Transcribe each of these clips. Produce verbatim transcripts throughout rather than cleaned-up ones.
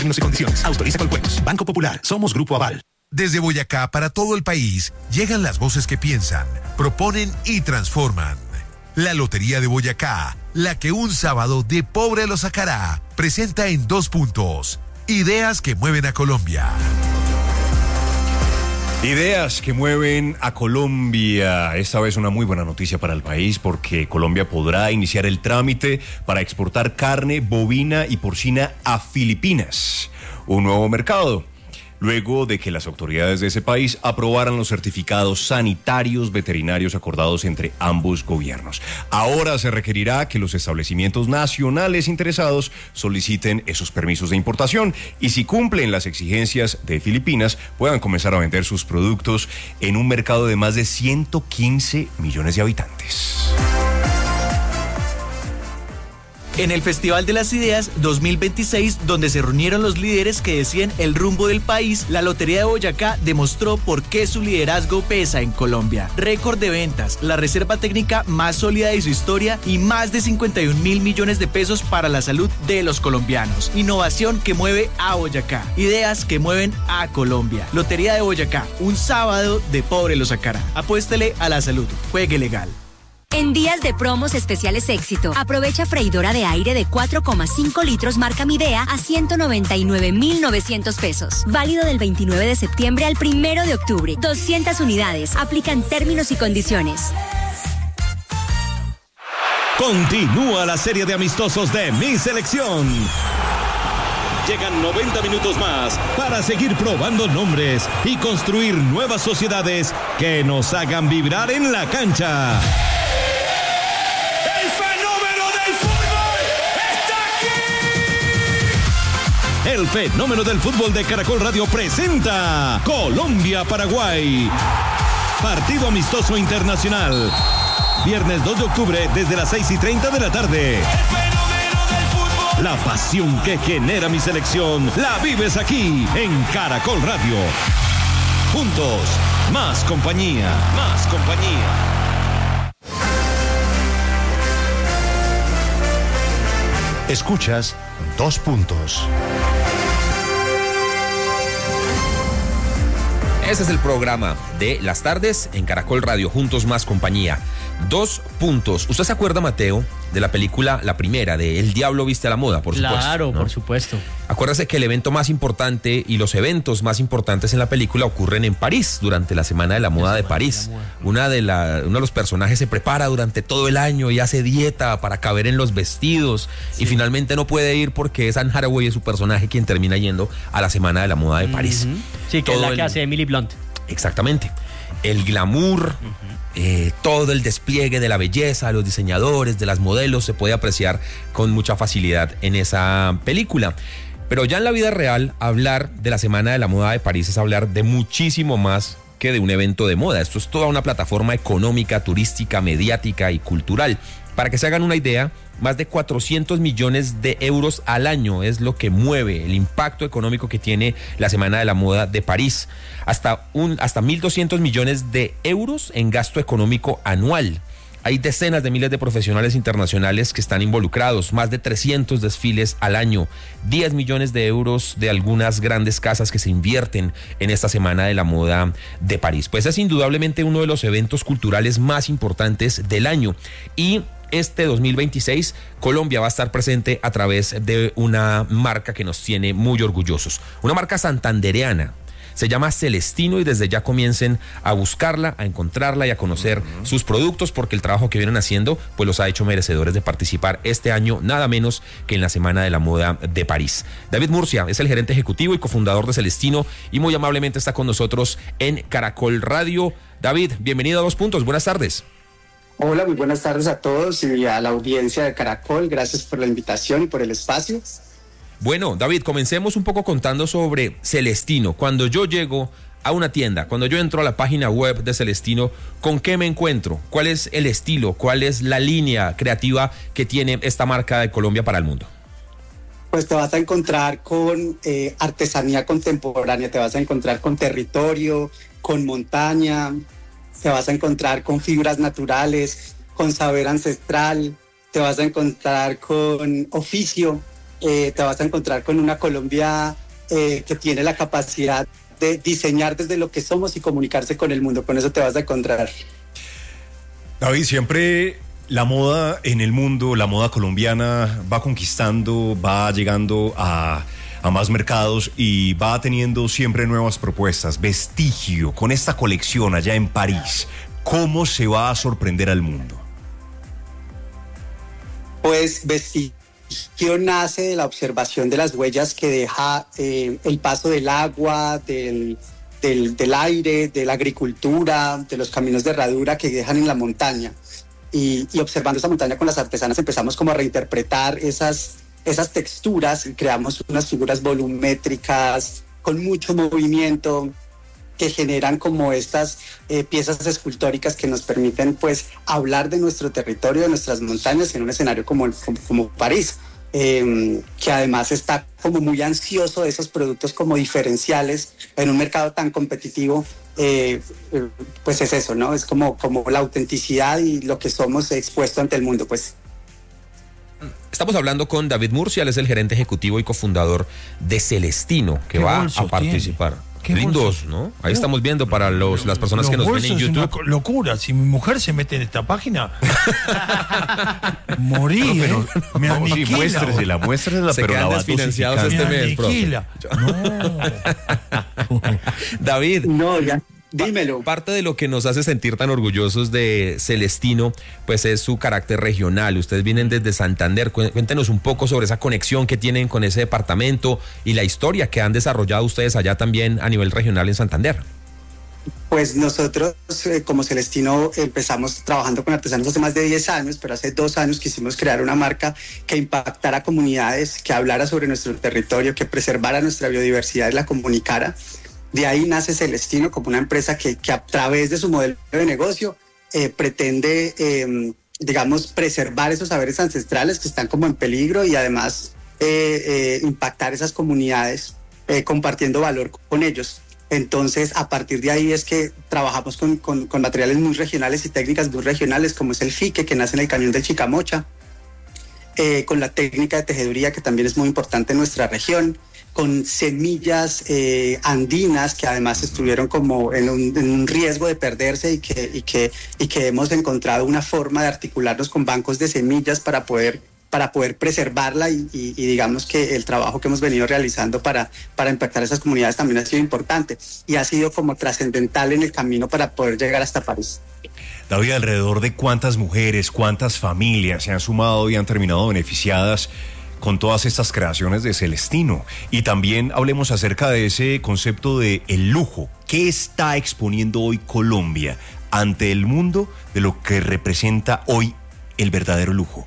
términos y condiciones. Autoriza Coljuegos. Banco Popular. Somos Grupo Aval. Desde Boyacá para todo el país llegan las voces que piensan, proponen y transforman. La Lotería de Boyacá, la que un sábado de pobre lo sacará, presenta en dos puntos. Ideas que mueven a Colombia. Ideas que mueven a Colombia. Esta vez una muy buena noticia para el país porque Colombia podrá iniciar el trámite para exportar carne bovina y porcina a Filipinas. Un nuevo mercado. Luego de que las autoridades de ese país aprobaran los certificados sanitarios veterinarios acordados entre ambos gobiernos. Ahora se requerirá que los establecimientos nacionales interesados soliciten esos permisos de importación y si cumplen las exigencias de Filipinas puedan comenzar a vender sus productos en un mercado de más de ciento quince millones de habitantes. En el Festival de las Ideas dos mil veintiséis, donde se reunieron los líderes que decían el rumbo del país, la Lotería de Boyacá demostró por qué su liderazgo pesa en Colombia. Récord de ventas, la reserva técnica más sólida de su historia y más de cincuenta y un mil millones de pesos para la salud de los colombianos. Innovación que mueve a Boyacá. Ideas que mueven a Colombia. Lotería de Boyacá, un sábado de pobre lo sacará. Apuéstele a la salud. Juegue legal. En días de promos especiales éxito, aprovecha freidora de aire de cuatro coma cinco litros marca Midea a ciento noventa y nueve mil novecientos pesos. Válido del veintinueve de septiembre al primero de octubre. doscientas unidades. Aplican términos y condiciones. Continúa la serie de amistosos de Mi Selección. Llegan noventa minutos más para seguir probando nombres y construir nuevas sociedades que nos hagan vibrar en la cancha. El fenómeno del fútbol de Caracol Radio presenta Colombia-Paraguay. Partido amistoso internacional. Viernes dos de octubre desde las seis y treinta de la tarde. El fenómeno del fútbol. La pasión que genera Mi Selección la vives aquí en Caracol Radio. Juntos, más compañía, más compañía. Escuchas Dos Puntos. Este es el programa de las tardes en Caracol Radio, Juntos Más Compañía. Dos puntos. ¿Usted se acuerda, Mateo, de la película, la primera, de El Diablo Viste a la Moda, por supuesto? Claro, ¿no? por supuesto. Acuérdese que el evento más importante y los eventos más importantes en la película ocurren en París, durante la Semana de la Moda de París. Una de la, uno de los personajes se prepara durante todo el año y hace dieta para caber en los vestidos, sí. Y finalmente no puede ir porque es Anne Hathaway, es su personaje, quien termina yendo a la Semana de la Moda de París. Uh-huh. Sí, que todo es la el... que hace Emily Blunt. Exactamente. El glamour, uh-huh. eh, todo el despliegue de la belleza, los diseñadores, de las modelos, se puede apreciar con mucha facilidad en esa película. Pero ya en la vida real, hablar de la Semana de la Moda de París es hablar de muchísimo más que de un evento de moda. Esto es toda una plataforma económica, turística, mediática y cultural. Para que se hagan una idea, más de cuatrocientos millones de euros al año es lo que mueve el impacto económico que tiene la Semana de la Moda de París. Hasta, un, hasta mil doscientos millones de euros en gasto económico anual. Hay decenas de miles de profesionales internacionales que están involucrados, más de trescientos desfiles al año, diez millones de euros de algunas grandes casas que se invierten en esta Semana de la Moda de París. Pues es indudablemente uno de los eventos culturales más importantes del año y este dos mil veintiséis Colombia va a estar presente a través de una marca que nos tiene muy orgullosos, una marca santandereana. Se llama Celestino y desde ya comiencen a buscarla, a encontrarla y a conocer uh-huh. sus productos porque el trabajo que vienen haciendo pues los ha hecho merecedores de participar este año nada menos que en la Semana de la Moda de París. David Murcia es el gerente ejecutivo y cofundador de Celestino y muy amablemente está con nosotros en Caracol Radio. David, bienvenido a Dos Puntos, buenas tardes. Hola, muy buenas tardes a todos y a la audiencia de Caracol. Gracias por la invitación y por el espacio. Bueno, David, comencemos un poco contando sobre Celestino. Cuando yo llego a una tienda, cuando yo entro a la página web de Celestino, ¿con qué me encuentro? ¿Cuál es el estilo? ¿Cuál es la línea creativa que tiene esta marca de Colombia para el mundo? Pues te vas a encontrar con eh, artesanía contemporánea, te vas a encontrar con territorio, con montaña, te vas a encontrar con fibras naturales, con saber ancestral, te vas a encontrar con oficio, eh, te vas a encontrar con una Colombia eh, que tiene la capacidad de diseñar desde lo que somos y comunicarse con el mundo. Con eso te vas a encontrar. David, siempre la moda en el mundo, la moda colombiana va conquistando, va llegando a, a más mercados y va teniendo siempre nuevas propuestas. Vestigio, con esta colección allá en París, ¿cómo se va a sorprender al mundo? Pues Vestigio nace de la observación de las huellas que deja eh, el paso del agua, del, del, del aire, de la agricultura, de los caminos de herradura que dejan en la montaña. Y, y observando esa montaña con las artesanas empezamos como a reinterpretar esas, esas texturas y creamos unas figuras volumétricas con mucho movimiento que generan como estas eh, piezas escultóricas que nos permiten pues hablar de nuestro territorio, de nuestras montañas en un escenario como, como, como París, eh, que además está como muy ansioso de esos productos como diferenciales en un mercado tan competitivo. Eh, eh, pues es eso, ¿no? Es como, como la autenticidad y lo que somos expuesto ante el mundo, pues. Estamos hablando con David Murcia, él es el gerente ejecutivo y cofundador de Celestino, que va a participar. Tiene? Qué lindos, ¿no? Ahí estamos viendo para los, las personas que nos ven en YouTube. Es una locura. Si mi mujer se mete en esta página, morí, no, pero, ¿eh? Me no, aniquila. Sí, muéstresela, muéstresela, se pero quedan la desfinanciados este mes, profe. No. David. No, ya. Dímelo. Parte de lo que nos hace sentir tan orgullosos de Celestino, pues es su carácter regional. Ustedes vienen desde Santander. Cuéntenos un poco sobre esa conexión que tienen con ese departamento y la historia que han desarrollado ustedes allá también a nivel regional en Santander. Pues nosotros eh, como Celestino empezamos trabajando con artesanos hace más de diez años, pero hace dos años quisimos crear una marca que impactara a comunidades, que hablara sobre nuestro territorio, que preservara nuestra biodiversidad y la comunicara. De ahí nace Celestino como una empresa que, que a través de su modelo de negocio eh, pretende, eh, digamos, preservar esos saberes ancestrales que están como en peligro y además eh, eh, impactar esas comunidades eh, compartiendo valor con ellos. Entonces, a partir de ahí es que trabajamos con, con, con materiales muy regionales y técnicas muy regionales, como es el fique, que nace en el cañón del Chicamocha, eh, con la técnica de tejeduría, que también es muy importante en nuestra región, con semillas eh, andinas que además estuvieron como en un, en un riesgo de perderse y que, y, que, y que hemos encontrado una forma de articularnos con bancos de semillas para poder, para poder preservarla y, y, y digamos que el trabajo que hemos venido realizando para, para impactar esas comunidades también ha sido importante y ha sido como trascendental en el camino para poder llegar hasta París. David, ¿alrededor de cuántas mujeres, cuántas familias se han sumado y han terminado beneficiadas con todas estas creaciones de Celestino? Y también hablemos acerca de ese concepto de el lujo. ¿Qué está exponiendo hoy Colombia ante el mundo de lo que representa hoy el verdadero lujo?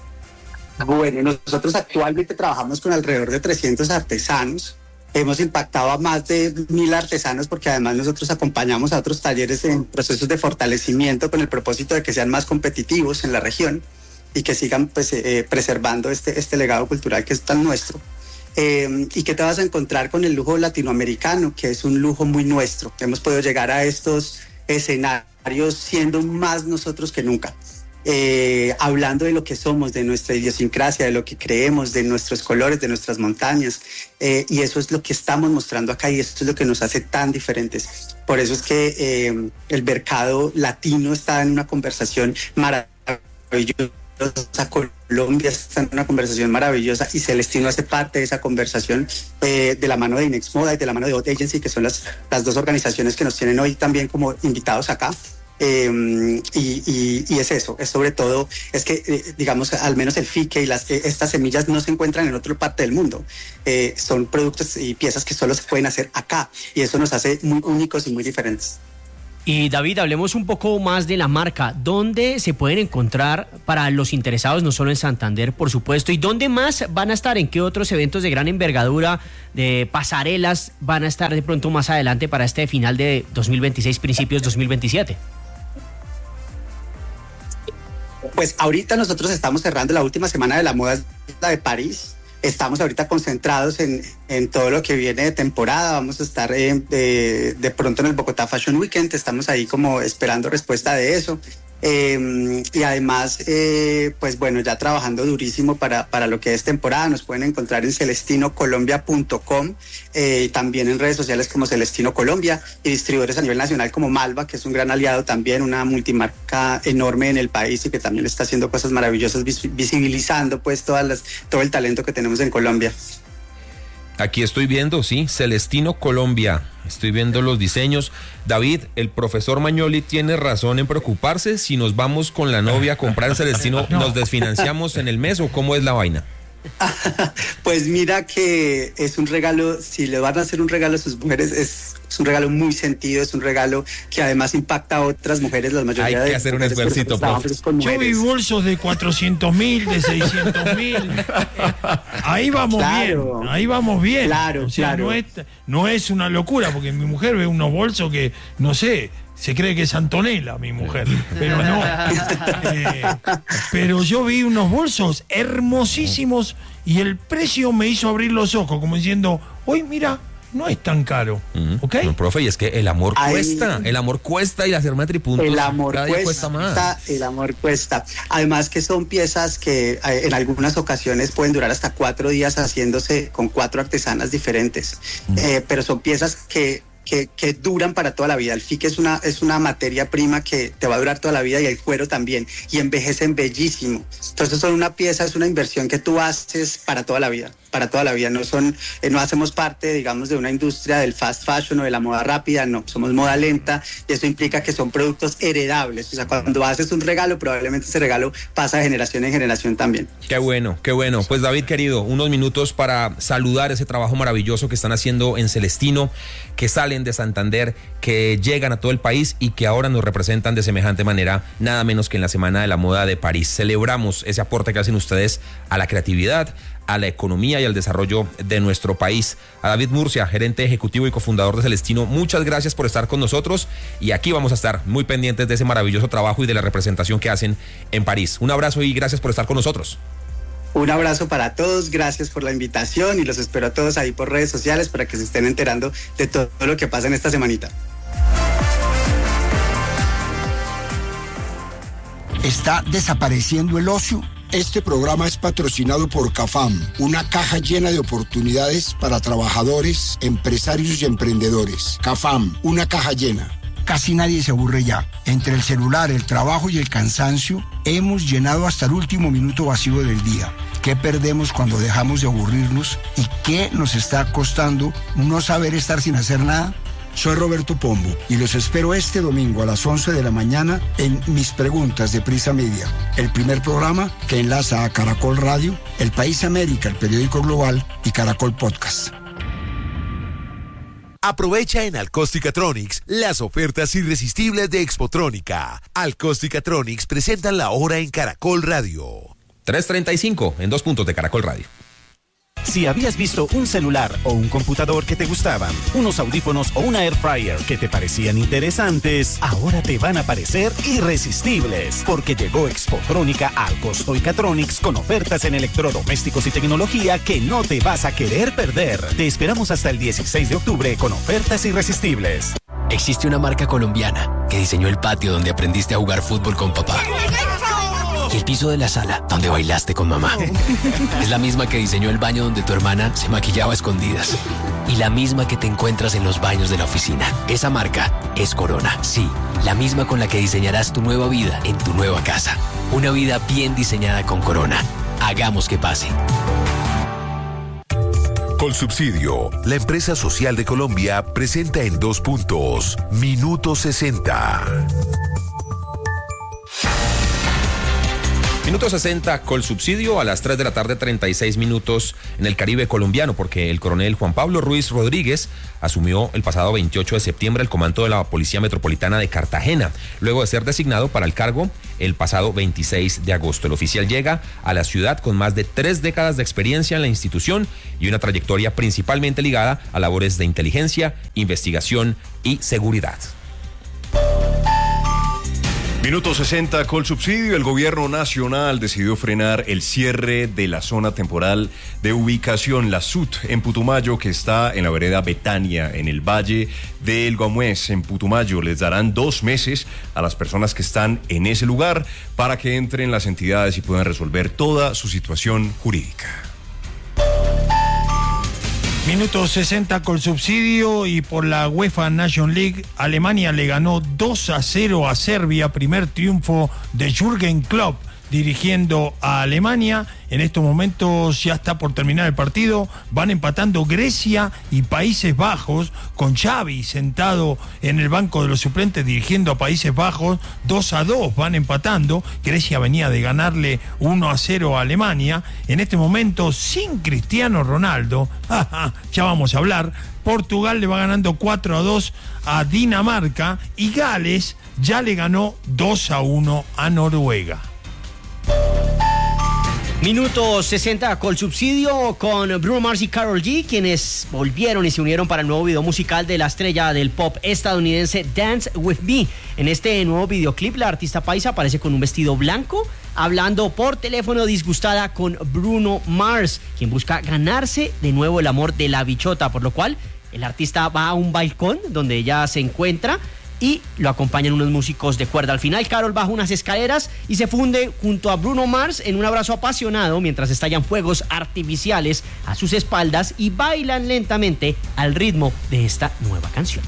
Bueno, nosotros actualmente trabajamos con alrededor de trescientos artesanos. Hemos impactado a más de mil artesanos porque además nosotros acompañamos a otros talleres en procesos de fortalecimiento con el propósito de que sean más competitivos en la región y que sigan pues, eh, preservando este, este legado cultural que es tan nuestro. Eh, ¿Y qué te vas a encontrar con el lujo latinoamericano? Que es un lujo muy nuestro. Hemos podido llegar a estos escenarios siendo más nosotros que nunca. Eh, hablando de lo que somos, de nuestra idiosincrasia, de lo que creemos, de nuestros colores, de nuestras montañas. Eh, y eso es lo que estamos mostrando acá y eso es lo que nos hace tan diferentes. Por eso es que eh, el mercado latino está en una conversación maravillosa. Colombia está en una conversación maravillosa y Celestino hace parte de esa conversación eh, de la mano de Inex Moda y de la mano de Hot Agency, que son las, las dos organizaciones que nos tienen hoy también como invitados acá. Eh, y, y, y es eso, es sobre todo, es que eh, digamos, al menos el fique y las, eh, estas semillas no se encuentran en otra parte del mundo. Eh, son productos y piezas que solo se pueden hacer acá y eso nos hace muy únicos y muy diferentes. Y David, hablemos un poco más de la marca. ¿Dónde se pueden encontrar para los interesados, no solo en Santander, por supuesto? ¿Y dónde más van a estar? ¿En qué otros eventos de gran envergadura, de pasarelas, van a estar de pronto más adelante para este final de dos mil veintiséis, principios dos mil veintisiete? Pues ahorita nosotros estamos cerrando la última semana de la moda de París. Estamos ahorita concentrados en, en todo lo que viene de temporada. Vamos a estar eh, de, de pronto en el Bogotá Fashion Weekend. Estamos ahí como esperando respuesta de eso. Eh, y además, eh, pues bueno, ya trabajando durísimo para, para lo que es temporada. Nos pueden encontrar en celestino colombia punto com, eh, y también en redes sociales como Celestino Colombia, y distribuidores a nivel nacional como Malva, que es un gran aliado también, una multimarca enorme en el país y que también está haciendo cosas maravillosas, vis- visibilizando pues todas las, todo el talento que tenemos en Colombia. Aquí estoy viendo, sí, Celestino Colombia. Estoy viendo los diseños. David, el profesor Magnoli tiene razón en preocuparse. Si nos vamos con la novia a comprar Celestino, no. ¿Nos desfinanciamos en el mes o cómo es la vaina? Pues mira que es un regalo, si le van a hacer un regalo a sus mujeres, es, es un regalo muy sentido, es un regalo que además impacta a otras mujeres, la mayoría de Hay que hacer un esfuercito, profe. Yo vi bolsos de cuatrocientos mil, de seiscientos mil. Ahí vamos Claro. bien, ahí vamos bien. Claro, o sea, claro. no es, no es una locura, porque mi mujer ve unos bolsos que, no sé, se cree que es Antonella, mi mujer, pero no. Eh, pero yo vi unos bolsos hermosísimos y el precio me hizo abrir los ojos, como diciendo, hoy mira, no es tan caro, ¿ok? No, profe, y es que el amor Ahí- cuesta, el amor cuesta y hacer matripuntos El amor cada día cuesta, cuesta más. el amor cuesta. Además que son piezas que eh, en algunas ocasiones pueden durar hasta cuatro días haciéndose con cuatro artesanas diferentes, eh, pero son piezas que Que, que duran para toda la vida. El fique es una, es una materia prima que te va a durar toda la vida, y el cuero también, y envejecen bellísimo. Entonces son una pieza, es una inversión que tú haces para toda la vida, para toda la vida. No son, eh, no hacemos parte, digamos, de una industria del fast fashion o de la moda rápida, no, somos moda lenta, y eso implica que son productos heredables. O sea, cuando haces un regalo, probablemente ese regalo pasa de generación en generación también. Qué bueno, qué bueno. Pues David, querido, unos minutos para saludar ese trabajo maravilloso que están haciendo en Celestino, que salen de Santander, que llegan a todo el país y que ahora nos representan de semejante manera, nada menos que en la Semana de la Moda de París. Celebramos ese aporte que hacen ustedes a la creatividad, a la economía y al desarrollo de nuestro país. A David Murcia, gerente ejecutivo y cofundador de Celestino, muchas gracias por estar con nosotros, y aquí vamos a estar muy pendientes de ese maravilloso trabajo y de la representación que hacen en París. Un abrazo y gracias por estar con nosotros. Un abrazo para todos, gracias por la invitación, y los espero a todos ahí por redes sociales para que se estén enterando de todo lo que pasa en esta semanita. ¿Está desapareciendo el ocio? Este programa es patrocinado por CAFAM, una caja llena de oportunidades para trabajadores, empresarios y emprendedores. CAFAM, una caja llena. Casi nadie se aburre ya. Entre el celular, el trabajo y el cansancio, hemos llenado hasta el último minuto vacío del día. ¿Qué perdemos cuando dejamos de aburrirnos? ¿Y qué nos está costando no saber estar sin hacer nada? Soy Roberto Pombo y los espero este domingo a las once de la mañana en Mis Preguntas de Prisa Media, el primer programa que enlaza a Caracol Radio, El País América, el periódico global, y Caracol Podcast. Aprovecha en Alcosticatronics las ofertas irresistibles de Expotrónica. Alcosticatronics presentan la hora en Caracol Radio. tres treinta y cinco en dos puntos de Caracol Radio. Si habías visto un celular o un computador que te gustaban, unos audífonos o una air fryer que te parecían interesantes, ahora te van a parecer irresistibles, porque llegó Expotrónica a Alcostoicatronics con ofertas en electrodomésticos y tecnología que no te vas a querer perder. Te esperamos hasta el dieciséis de octubre con ofertas irresistibles. Existe una marca colombiana que diseñó el patio donde aprendiste a jugar fútbol con papá. Y el piso de la sala donde bailaste con mamá. Es la misma que diseñó el baño donde tu hermana se maquillaba a escondidas. Y la misma que te encuentras en los baños de la oficina. Esa marca es Corona. Sí, la misma con la que diseñarás tu nueva vida en tu nueva casa. Una vida bien diseñada con Corona. Hagamos que pase. Colsubsidio, la empresa social de Colombia, presenta en dos puntos, Minuto sesenta. Minuto sesenta, Colsubsidio, a las tres de la tarde, treinta y seis minutos en el Caribe colombiano, porque el coronel Juan Pablo Ruiz Rodríguez asumió el pasado veintiocho de septiembre el comando de la Policía Metropolitana de Cartagena, luego de ser designado para el cargo el pasado veintiséis de agosto. El oficial llega a la ciudad con más de tres décadas de experiencia en la institución y una trayectoria principalmente ligada a labores de inteligencia, investigación y seguridad. Minuto sesenta, Colsubsidio. El gobierno nacional decidió frenar el cierre de la zona temporal de ubicación, la S U T, en Putumayo, que está en la vereda Betania, en el Valle del Guamués, en Putumayo. Les darán dos meses a las personas que están en ese lugar para que entren las entidades y puedan resolver toda su situación jurídica. Minuto sesenta con subsidio y por la UEFA Nation League, Alemania le ganó dos a cero a Serbia, primer triunfo de Jürgen Klopp dirigiendo a Alemania. En estos momentos ya está por terminar el partido, van empatando Grecia y Países Bajos, con Xavi sentado en el banco de los suplentes dirigiendo a Países Bajos. Dos a dos van empatando. Grecia venía de ganarle uno a cero a Alemania. En este momento sin Cristiano Ronaldo, ya vamos a hablar, Portugal le va ganando cuatro a dos a Dinamarca y Gales ya le ganó dos a uno a Noruega. Minuto sesenta Colsubsidio con Bruno Mars y Karol G, quienes volvieron y se unieron para el nuevo video musical de la estrella del pop estadounidense Dance With Me. En este nuevo videoclip, la artista paisa aparece con un vestido blanco, hablando por teléfono disgustada con Bruno Mars, quien busca ganarse de nuevo el amor de la bichota, por lo cual el artista va a un balcón donde ella se encuentra y lo acompañan unos músicos de cuerda. Al final, Karol baja unas escaleras y se funde junto a Bruno Mars en un abrazo apasionado mientras estallan fuegos artificiales a sus espaldas y bailan lentamente al ritmo de esta nueva canción.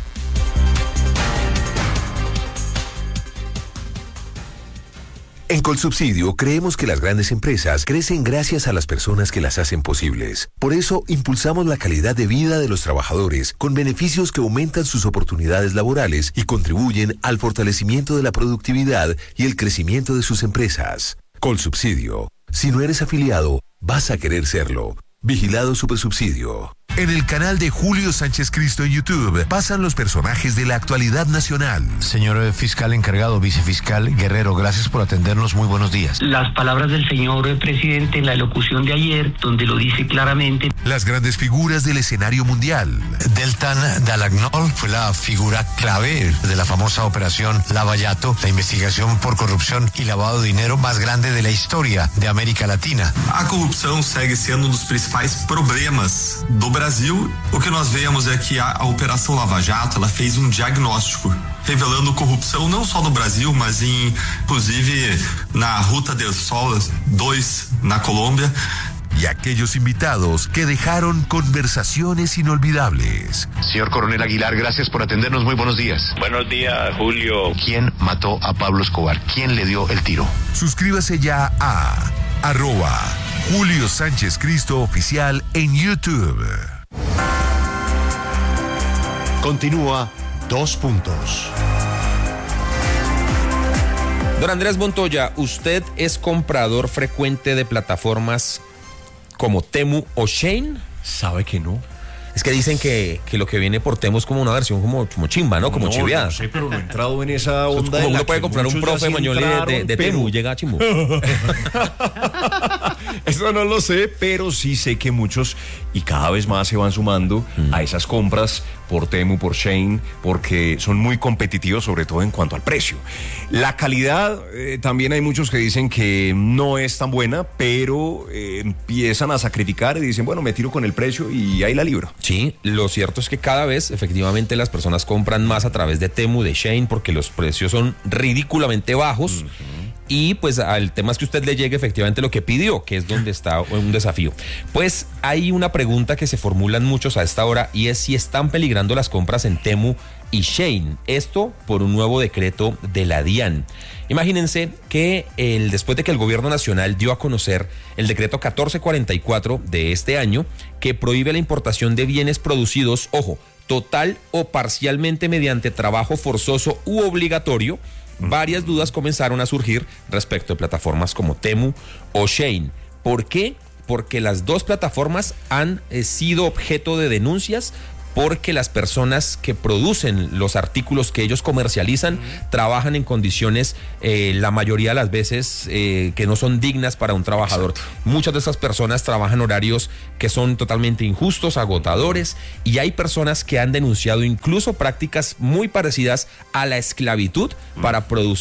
En Colsubsidio creemos que las grandes empresas crecen gracias a las personas que las hacen posibles. Por eso impulsamos la calidad de vida de los trabajadores con beneficios que aumentan sus oportunidades laborales y contribuyen al fortalecimiento de la productividad y el crecimiento de sus empresas. Colsubsidio. Si no eres afiliado, vas a querer serlo. Vigilado Supersubsidio. En el canal de Julio Sánchez Cristo en YouTube pasan los personajes de la actualidad nacional. Señor fiscal encargado, vicefiscal Guerrero, gracias por atendernos. Muy buenos días. Las palabras del señor presidente en la elocución de ayer, donde lo dice claramente. Las grandes figuras del escenario mundial. Deltan Dalagnol fue la figura clave de la famosa operación Lava Jato, la investigación por corrupción y lavado de dinero más grande de la historia de América Latina. A corrupção segue sendo um dos principais problemas do Brasil. O que nós vemos é que a, a Operação Lava Jato, ela fez um diagnóstico revelando corrupção não só no Brasil, mas em, inclusive na Ruta del Sol dois na Colômbia. Y aquellos invitados que dejaron conversaciones inolvidables. Señor Coronel Aguilar, gracias por atendernos. Muy buenos días. Buenos días, Julio. ¿Quién mató a Pablo Escobar? ¿Quién le dio el tiro? Suscríbase ya a arroba Julio Sánchez Cristo Oficial en YouTube. Continúa Dos Puntos. Don Andrés Montoya, ¿usted es comprador frecuente de plataformas como Temu o Shein? ¿Sabe que no? Es que dicen que, que lo que viene por Temu es como una versión como, como chimba, ¿no? Como no, chiviada. No sé, pero no he entrado en esa onda. Como en uno la puede que comprar un profe Mañoli de, de, de pero... Temu, llega a chimbo. Eso no lo sé, pero sí sé que muchos y cada vez más se van sumando mm. a esas compras por Temu, por Shein, porque son muy competitivos, sobre todo en cuanto al precio. La calidad, eh, también hay muchos que dicen que no es tan buena, pero eh, empiezan a sacrificar y dicen, bueno, me tiro con el precio y ahí la libro. Sí, lo cierto es que cada vez, efectivamente, las personas compran más a través de Temu, de Shein, porque los precios son ridículamente bajos. Uh-huh. Y pues al tema es que usted le llegue efectivamente lo que pidió, que es donde está un desafío. Pues hay una pregunta que se formulan muchos a esta hora y es si están peligrando las compras en Temu y Shein. Esto por un nuevo decreto de la DIAN. Imagínense que el, después de que el gobierno nacional dio a conocer el decreto catorce cuarenta y cuatro de este año, que prohíbe la importación de bienes producidos, ojo, total o parcialmente mediante trabajo forzoso u obligatorio, varias dudas comenzaron a surgir respecto de plataformas como Temu o Shein. ¿Por qué? Porque las dos plataformas han eh, sido objeto de denuncias porque las personas que producen los artículos que ellos comercializan uh-huh. trabajan en condiciones, eh, la mayoría de las veces, eh, que no son dignas para un trabajador. Exacto. Muchas de esas personas trabajan horarios que son totalmente injustos, agotadores, y hay personas que han denunciado incluso prácticas muy parecidas a la esclavitud uh-huh. para producir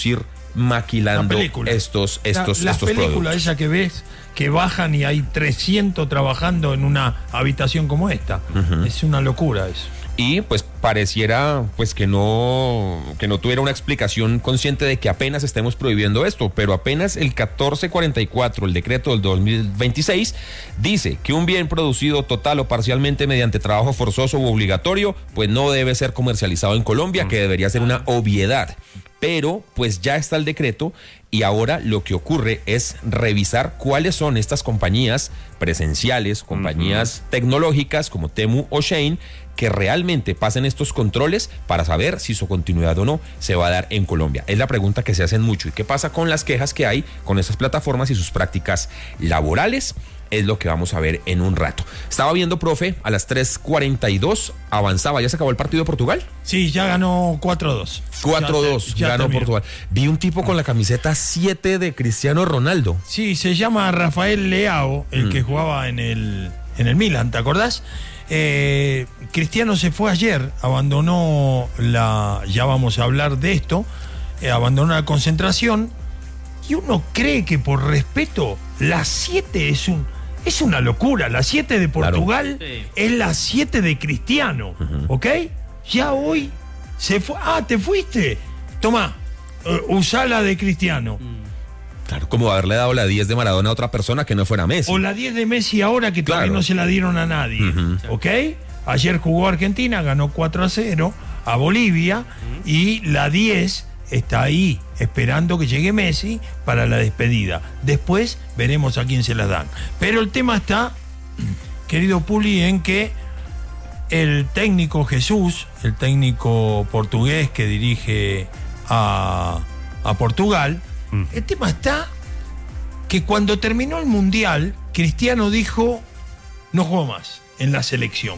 maquilando estos, estos, la, estos película productos. esa que ves que bajan y hay trescientos trabajando en una habitación como esta. Uh-huh. Es una locura eso. Y pues pareciera pues que no que no tuviera una explicación consciente de que apenas estemos prohibiendo esto, pero apenas el catorce cuarenta y cuatro, el decreto del dos mil veintiséis, dice que un bien producido total o parcialmente mediante trabajo forzoso u obligatorio, pues no debe ser comercializado en Colombia, que debería ser una obviedad. Pero pues ya está el decreto y ahora lo que ocurre es revisar cuáles son estas compañías presenciales, compañías uh-huh. tecnológicas como Temu o Shein, que realmente pasen estos controles para saber si su continuidad o no se va a dar en Colombia. Es la pregunta que se hacen mucho. ¿Y qué pasa con las quejas que hay con estas plataformas y sus prácticas laborales? Es lo que vamos a ver en un rato. Estaba viendo, profe, a las tres cuarenta y dos avanzaba. ¿Ya se acabó el partido de Portugal? Sí, ya ganó cuatro a dos. cuatro a dos ganó terminó. Portugal. Vi un tipo con la camiseta siete de Cristiano Ronaldo. Sí, se llama Rafael Leao, el mm. que jugaba en el, en el Milan, ¿te acordás? Eh, Cristiano se fue ayer, abandonó la... Ya vamos a hablar de esto. Eh, abandonó la concentración. Y uno cree que por respeto, la siete es un... Es una locura, la siete de Portugal claro. sí. es la siete de Cristiano, uh-huh. ¿ok? Ya hoy se fue. Ah, ¿te fuiste? Tomá, uh, usá la de Cristiano. Mm. Claro, como haberle dado la diez de Maradona a otra persona que no fuera Messi. O la diez de Messi ahora que claro. todavía no se la dieron a nadie, uh-huh. ¿ok? Ayer jugó Argentina, ganó cuatro a cero a Bolivia uh-huh. y la diez está ahí esperando que llegue Messi para la despedida. Después veremos a quién se las dan. Pero el tema está, querido Puli, en que el técnico Jesús, el técnico portugués que dirige a, a Portugal, mm. el tema está que cuando terminó el Mundial, Cristiano dijo, no juego más en la selección.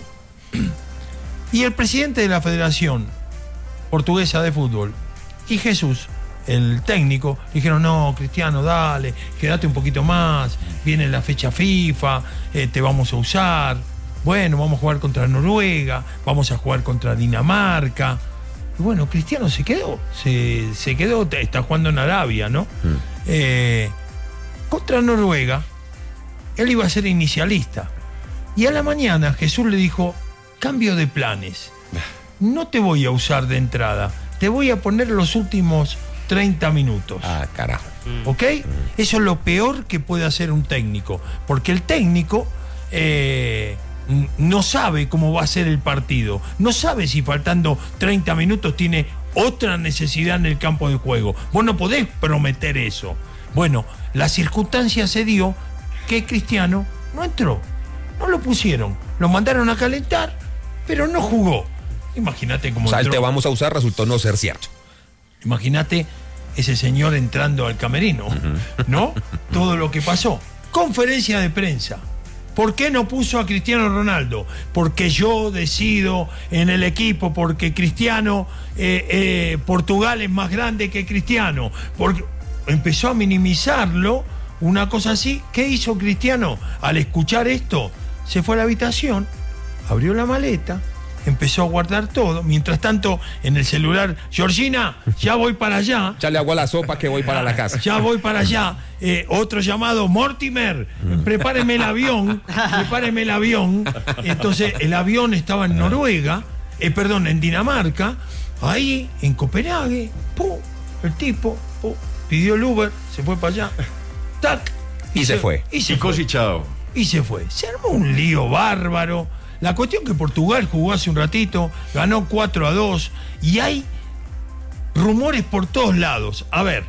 Y el presidente de la Federación Portuguesa de Fútbol y Jesús, el técnico, dijeron, no, Cristiano, dale, quédate un poquito más, viene la fecha FIFA, eh, te vamos a usar, bueno, vamos a jugar contra Noruega, vamos a jugar contra Dinamarca. Y bueno, Cristiano se quedó, se, se quedó, está jugando en Arabia, ¿no? Mm. Eh, contra Noruega, él iba a ser inicialista. Y a la mañana Jesús le dijo, cambio de planes, no te voy a usar de entrada, te voy a poner los últimos treinta minutos. Ah, carajo. ¿Ok? Mm. Eso es lo peor que puede hacer un técnico. Porque el técnico eh, no sabe cómo va a ser el partido. No sabe si faltando treinta minutos tiene otra necesidad en el campo de juego. Vos no podés prometer eso. Bueno, la circunstancia se dio que Cristiano no entró. No lo pusieron. Lo mandaron a calentar, pero no jugó. Imagínate cómo. O sea, el te vamos a usar resultó no ser cierto. Imagínate ese señor entrando al camerino, uh-huh. ¿no? Todo lo que pasó. Conferencia de prensa. ¿Por qué no puso a Cristiano Ronaldo? Porque yo decido en el equipo, porque Cristiano, eh, eh, Portugal es más grande que Cristiano. Porque empezó a minimizarlo, una cosa así. ¿Qué hizo Cristiano? Al escuchar esto, se fue a la habitación, abrió la maleta, empezó a guardar todo. Mientras tanto, en el celular, Georgina, ya voy para allá. Ya le hago la sopa que voy para la casa. Ya voy para allá. Eh, otro llamado, Mortimer, prepáreme el avión, prepáreme el avión. Entonces, el avión estaba en Noruega, eh, perdón, en Dinamarca, ahí, en Copenhague, pum, el tipo, pum, pidió el Uber, se fue para allá, tac. Y, y se, se fue. Y se fue. Y se fue. Se armó un lío bárbaro. La cuestión que Portugal jugó hace un ratito, ganó cuatro a dos y hay rumores por todos lados. A ver,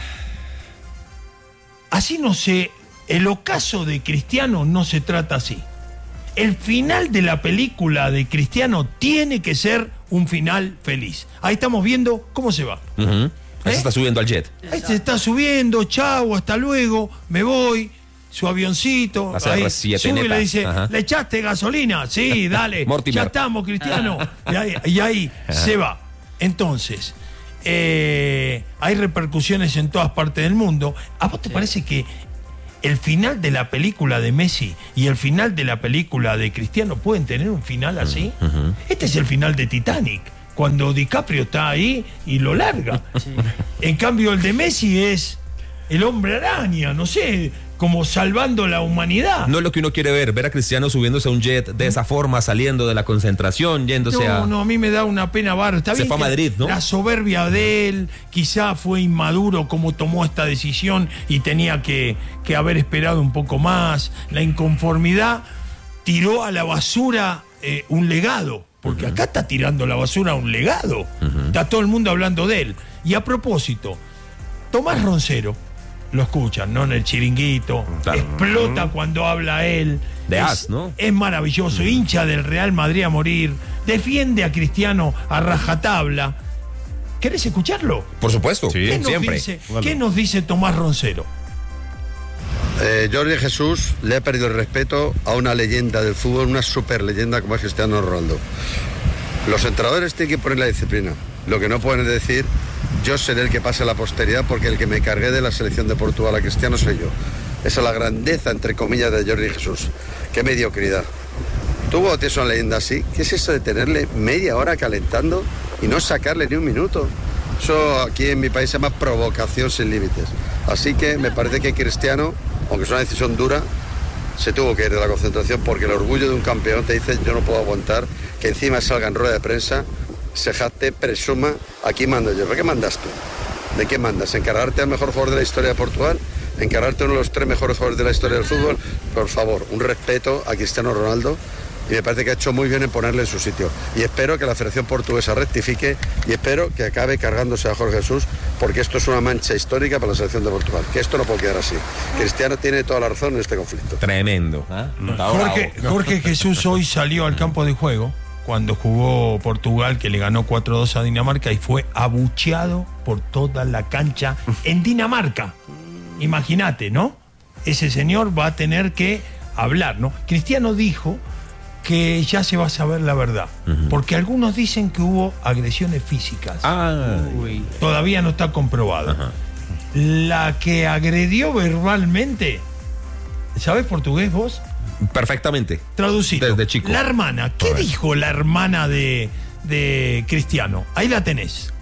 así no se... El ocaso de Cristiano no se trata así. El final de la película de Cristiano tiene que ser un final feliz. Ahí estamos viendo cómo se va. Uh-huh. Ahí ¿Eh? se está subiendo al jet. Ahí se está subiendo, chau, hasta luego, me voy... Su avioncito, ahí, sube y le dice, ajá. ¿Le echaste gasolina? Sí, dale, ya estamos, Cristiano. Y ahí, y ahí se va. Entonces, eh, hay repercusiones en todas partes del mundo. ¿A vos te sí. parece que el final de la película de Messi y el final de la película de Cristiano pueden tener un final así? Uh-huh. Este es el final de Titanic. cuando DiCaprio está ahí y lo larga. Sí. En cambio, el de Messi es el hombre araña, no sé, como salvando la humanidad. No es lo que uno quiere ver, ver a Cristiano subiéndose a un jet de esa forma, saliendo de la concentración, yéndose no, a... No, no, a mí me da una pena bárbara. Está Se bien fue a Madrid, ¿no? La soberbia de él, quizá fue inmaduro como tomó esta decisión y tenía que, que haber esperado un poco más. La inconformidad tiró a la basura eh, un legado, porque uh-huh. acá está tirando a la basura un legado. Uh-huh. Está todo el mundo hablando de él. Y a propósito, Tomás Roncero, lo escuchan, ¿no? En el chiringuito. Claro. Explota cuando habla él. De es, as, ¿no? Es maravilloso. Mm. Hincha del Real Madrid a morir. Defiende a Cristiano a rajatabla. ¿Querés escucharlo? Por supuesto. Sí, ¿Qué, nos siempre. Dice, ¿Qué nos dice Tomás Roncero? Eh, Jordi Jesús le ha perdido el respeto a una leyenda del fútbol, una super leyenda como es Cristiano Ronaldo. Los entrenadores tienen que poner la disciplina. Lo que no pueden decir, yo seré el que pase a la posteridad porque el que me cargué de la selección de Portugal a Cristiano soy yo. Esa es la grandeza, entre comillas, de Jordi Jesús. Qué mediocridad. Tú cuando tienes una leyenda así, ¿qué es eso de tenerle media hora calentando y no sacarle ni un minuto? Eso aquí en mi país se llama provocación sin límites. Así que me parece que Cristiano, aunque es una decisión dura, se tuvo que ir de la concentración porque el orgullo de un campeón te dice yo no puedo aguantar que encima salga en rueda de prensa, se jacte, presuma, aquí mando yo. ¿Pero qué mandas tú? ¿De qué mandas? ¿Encargarte al mejor jugador de la historia de Portugal? ¿Encargarte a uno de los tres mejores jugadores de la historia del fútbol? Por favor, un respeto a Cristiano Ronaldo y me parece que ha hecho muy bien en ponerle en su sitio. Y espero que la Federación Portuguesa rectifique y espero que acabe cargándose a Jorge Jesús porque esto es una mancha histórica para la selección de Portugal. Que esto no puede quedar así. Cristiano tiene toda la razón en este conflicto. Tremendo. ¿Ah? Jorge, Jorge Jesús hoy salió al campo de juego cuando jugó Portugal, que le ganó cuatro dos a Dinamarca y fue abucheado por toda la cancha en Dinamarca. Imagínate, ¿no? Ese señor va a tener que hablar, ¿no? Cristiano dijo que ya se va a saber la verdad, uh-huh. porque algunos dicen que hubo agresiones físicas. Ay. Todavía no está comprobado. Uh-huh. La que agredió verbalmente, ¿sabes portugués vos? Perfectamente. Traducido. Desde chico. La hermana. ¿Qué dijo la hermana de, de Cristiano? Ahí la tenés.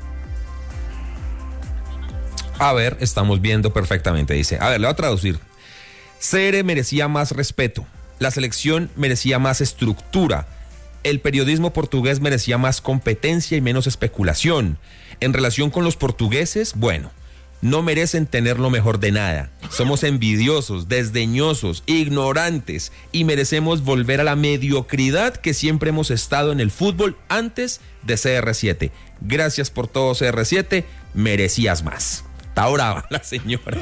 A ver, estamos viendo perfectamente. Dice, a ver, le voy a traducir. Cere merecía más respeto. La selección merecía más estructura. El periodismo portugués merecía más competencia y menos especulación. En relación con los portugueses, bueno, no merecen tener lo mejor de nada. Somos envidiosos, desdeñosos, ignorantes y merecemos volver a la mediocridad que siempre hemos estado en el fútbol antes de C R siete. Gracias por todo, C R siete. Merecías más. Está brava la señora.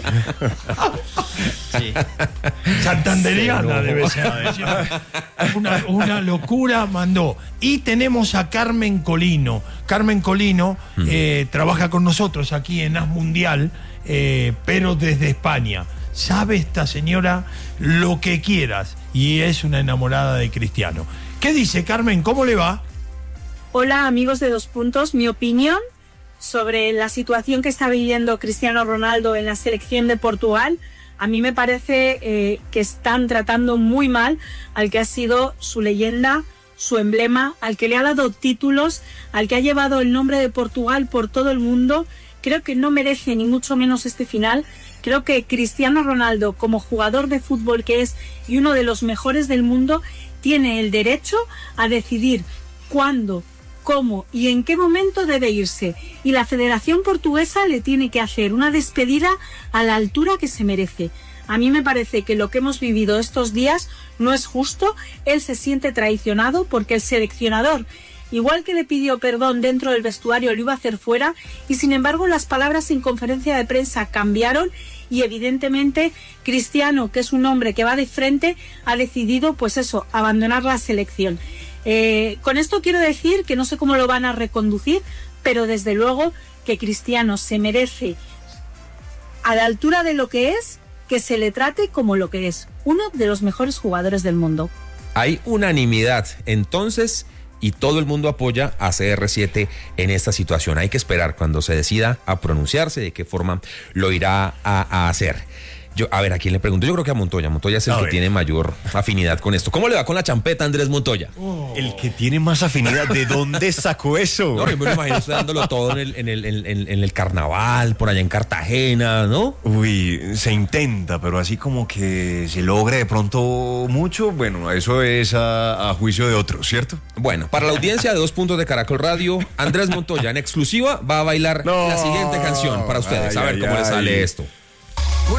Sí. Santanderiana debe ser. Una, una locura mandó. Y tenemos a Carmen Colino. Carmen Colino uh-huh. eh, trabaja con nosotros aquí en As Mundial, eh, pero desde España. Sabe esta señora lo que quieras y es una enamorada de Cristiano. ¿Qué dice, Carmen? ¿Cómo le va? Hola, amigos de Dos Puntos. Mi opinión sobre la situación que está viviendo Cristiano Ronaldo en la selección de Portugal, a mí me parece eh, que están tratando muy mal al que ha sido su leyenda, su emblema, al que le ha dado títulos, al que ha llevado el nombre de Portugal por todo el mundo. Creo que no merece ni mucho menos este final. Creo que Cristiano Ronaldo, como jugador de fútbol que es y uno de los mejores del mundo, tiene el derecho a decidir cuándo, cómo y en qué momento debe irse. Y la Federación Portuguesa le tiene que hacer una despedida a la altura que se merece. A mí me parece que lo que hemos vivido estos días no es justo. Él se siente traicionado porque el seleccionador, igual que le pidió perdón dentro del vestuario, lo iba a hacer fuera, y sin embargo las palabras en conferencia de prensa cambiaron y evidentemente Cristiano, que es un hombre que va de frente, ha decidido pues eso, abandonar la selección. Eh, con esto quiero decir que no sé cómo lo van a reconducir, pero desde luego que Cristiano se merece, a la altura de lo que es, que se le trate como lo que es, uno de los mejores jugadores del mundo. Hay unanimidad, entonces, y todo el mundo apoya a C R siete en esta situación. Hay que esperar cuando se decida a pronunciarse de qué forma lo irá a, a hacer. Yo, a ver, ¿a quién le pregunto? Yo creo que a Montoya. Montoya es el A que ver. tiene mayor afinidad con esto. ¿Cómo le va con la champeta, Andrés Montoya? El que tiene más afinidad. ¿De dónde sacó eso? No, yo me lo imagino usted dándolo todo en el, en, el, en, el, en el carnaval, por allá en Cartagena, ¿no? Uy, se intenta, pero así como que se logre de pronto mucho, bueno, eso es a, a juicio de otros, ¿cierto? Bueno, para la audiencia de Dos Puntos de Caracol Radio, Andrés Montoya en exclusiva va a bailar No. la siguiente canción para ustedes. Ay, a ver ay, cómo ay. le sale esto.